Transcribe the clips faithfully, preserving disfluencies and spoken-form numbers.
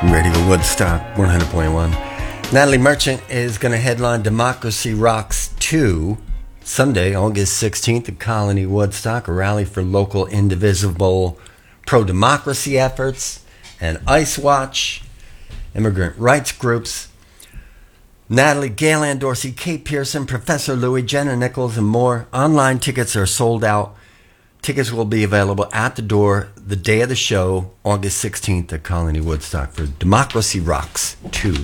Radio Woodstock one hundred point one. Natalie Merchant is going to headline Democracy Rocks two Sunday, August sixteenth at Colony Woodstock, a rally for local indivisible pro-democracy efforts and ICE Watch, immigrant rights groups. Natalie, Gail Ann Dorsey, Kate Pearson, Professor Louis, Jenna Nichols, and more. Online tickets are sold out. Tickets will be available at the door the day of the show, August sixteenth at Colony Woodstock for Democracy Rocks two.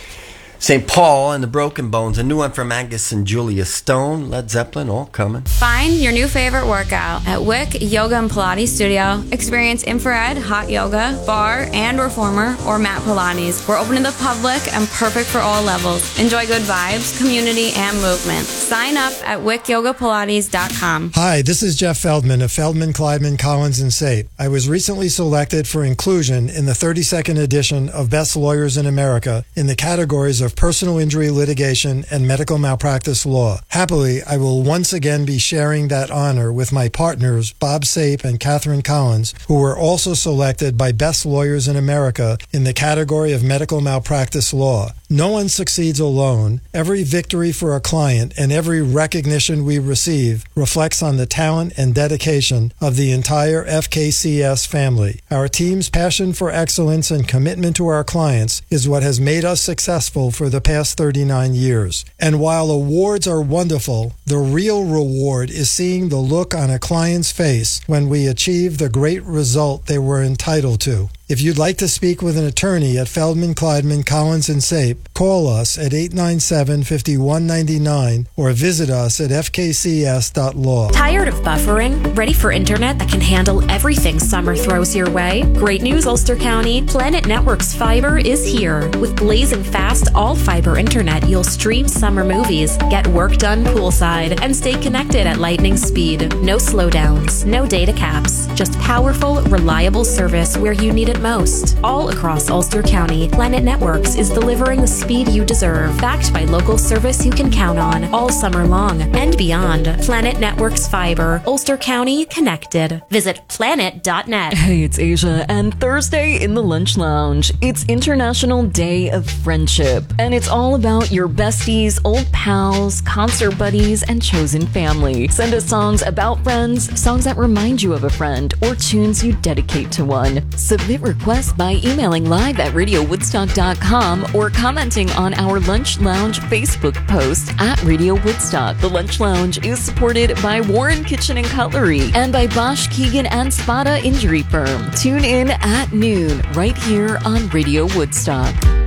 Saint Paul and the Broken Bones, a new one from Angus and Julia Stone, Led Zeppelin, all coming. Find your new favorite workout at Wick Yoga and Pilates Studio. Experience infrared, hot yoga, bar, and reformer, or mat Pilates. We're open to the public and perfect for all levels. Enjoy good vibes, community, and movement. Sign up at wick yoga pilates dot com. Hi, this is Jeff Feldman of Feldman, Kleidman, Collins, and Sape. I was recently selected for inclusion in the thirty-second edition of Best Lawyers in America in the categories of personal injury litigation and medical malpractice law. Happily, I will once again be sharing that honor with my partners, Bob Sape and Catherine Collins, who were also selected by Best Lawyers in America in the category of medical malpractice law. No one succeeds alone. Every victory for a client and every recognition we receive reflects on the talent and dedication of the entire F K C S family. Our team's passion for excellence and commitment to our clients is what has made us successful for the past thirty-nine years. And while awards are wonderful, the real reward is seeing the look on a client's face when we achieve the great result they were entitled to. If you'd like to speak with an attorney at Feldman, Kleidman, Collins, and Sape, call us at eight nine seven, five one nine nine or visit us at f k c s dot law. Tired of buffering? Ready for internet that can handle everything summer throws your way? Great news, Ulster County. Planet Networks Fiber is here. With blazing fast, all-fiber internet, you'll stream summer movies, get work done poolside, and stay connected at lightning speed. No slowdowns, no data caps, just powerful, reliable service where you need it most. All across Ulster County, Planet Networks is delivering the speed you deserve, backed by local service you can count on all summer long and beyond. Planet Networks Fiber, Ulster County connected. Visit planet dot net. Hey, it's Asia, and Thursday in the Lunch Lounge, it's International Day of Friendship, and it's all about your besties, old pals, concert buddies, and chosen family. Send us songs about friends, songs that remind you of a friend, or tunes you dedicate to one. Submit requests by emailing live at radio woodstock dot com or commenting on our Lunch Lounge Facebook post at Radio Woodstock. The Lunch Lounge is supported by Warren Kitchen and Cutlery and by Bosch, Keegan, and Spada Injury Firm. Tune in at noon right here on Radio Woodstock.